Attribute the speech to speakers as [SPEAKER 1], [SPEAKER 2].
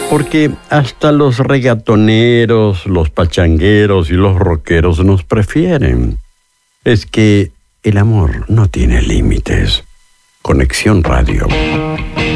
[SPEAKER 1] Porque hasta los reggaetoneros, los pachangueros y los rockeros nos prefieren. Es que el amor no tiene límites. Conexión Radio.